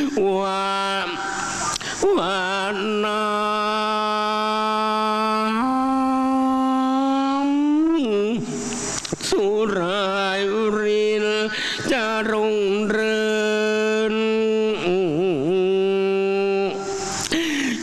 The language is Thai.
วันนาสุรายรินจะรง